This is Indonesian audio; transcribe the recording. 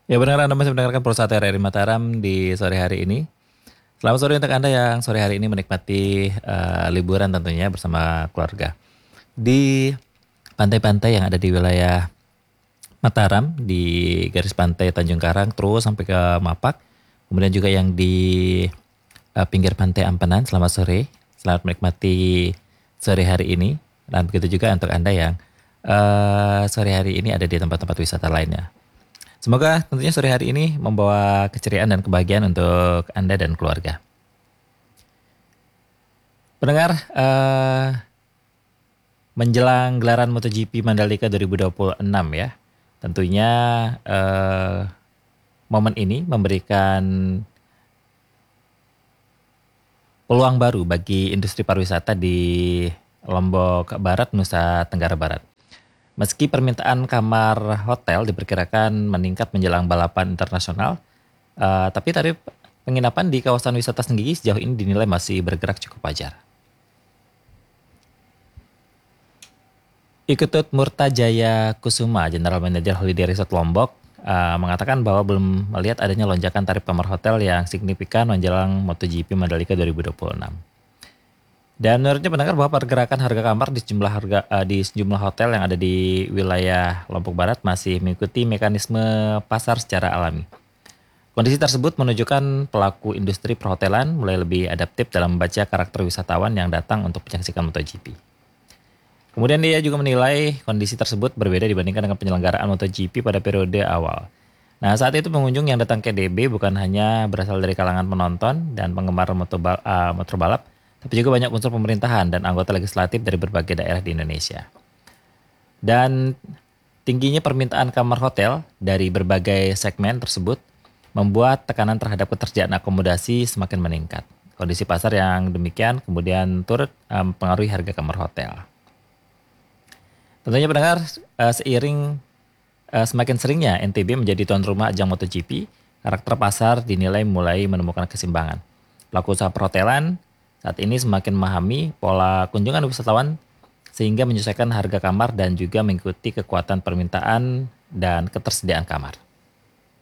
Ya benar Anda masih mendengarkan Pulsa RRI Mataram di sore hari ini. Selamat sore untuk Anda yang sore hari ini menikmati liburan tentunya bersama keluarga. Di pantai-pantai yang ada di wilayah Mataram, di garis pantai Tanjung Karang terus sampai ke Mapak. Kemudian juga yang di pinggir pantai Ampenan, selamat sore. Selamat menikmati sore hari ini. Dan begitu juga untuk Anda yang sore hari ini ada di tempat-tempat wisata lainnya. Semoga tentunya sore hari ini membawa keceriaan dan kebahagiaan untuk Anda dan keluarga. Pendengar, menjelang gelaran MotoGP Mandalika 2026 ya, tentunya momen ini memberikan peluang baru bagi industri pariwisata di Lombok Barat, Nusa Tenggara Barat. Meski permintaan kamar hotel diperkirakan meningkat menjelang balapan internasional, tapi tarif penginapan di kawasan wisata Senggigi sejauh ini dinilai masih bergerak cukup wajar. Iketut Murtajaya Kusuma, General Manager Holiday Resort Lombok, mengatakan bahwa belum melihat adanya lonjakan tarif kamar hotel yang signifikan menjelang MotoGP Mandalika 2026. Dan menurutnya pendengar bahwa pergerakan harga kamar di sejumlah hotel yang ada di wilayah Lombok Barat masih mengikuti mekanisme pasar secara alami. Kondisi tersebut menunjukkan pelaku industri perhotelan mulai lebih adaptif dalam membaca karakter wisatawan yang datang untuk menyaksikan MotoGP. Kemudian dia juga menilai kondisi tersebut berbeda dibandingkan dengan penyelenggaraan MotoGP pada periode awal. Nah, saat itu pengunjung yang datang ke DB bukan hanya berasal dari kalangan penonton dan penggemar motor balap, tapi juga banyak unsur pemerintahan dan anggota legislatif dari berbagai daerah di Indonesia. Dan tingginya permintaan kamar hotel dari berbagai segmen tersebut membuat tekanan terhadap ketersediaan akomodasi semakin meningkat. Kondisi pasar yang demikian kemudian turut mempengaruhi harga kamar hotel. Tentunya pendengar, seiring semakin seringnya NTB menjadi tuan rumah ajang MotoGP, karakter pasar dinilai mulai menemukan keseimbangan. Pelaku usaha perhotelan saat ini semakin memahami pola kunjungan wisatawan sehingga menyesuaikan harga kamar dan juga mengikuti kekuatan permintaan dan ketersediaan kamar.